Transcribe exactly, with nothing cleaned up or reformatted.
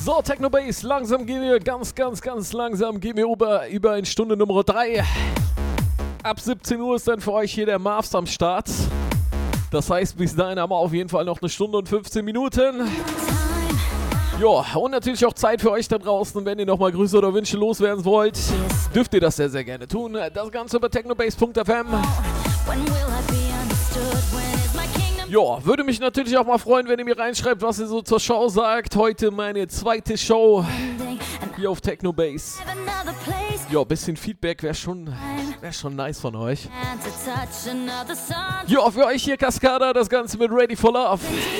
So, Technobase, langsam gehen wir, ganz, ganz, ganz langsam gehen wir über, über in Stunde Nummer drei. Ab siebzehn Uhr ist dann für euch hier der Marvs am Start. Das heißt, bis dahin haben wir auf jeden Fall noch eine Stunde und fünfzehn Minuten. Ja, und natürlich auch Zeit für euch da draußen, wenn ihr nochmal Grüße oder Wünsche loswerden wollt, dürft ihr das sehr, sehr gerne tun. Das Ganze über technobase punkt f m. Ja, würde mich natürlich auch mal freuen, wenn ihr mir reinschreibt, was ihr so zur Show sagt. Heute meine zweite Show hier auf Technobase. Ja, ein bisschen Feedback wäre schon, wär schon nice von euch. Ja, für euch hier Cascada, das Ganze mit Ready for Love.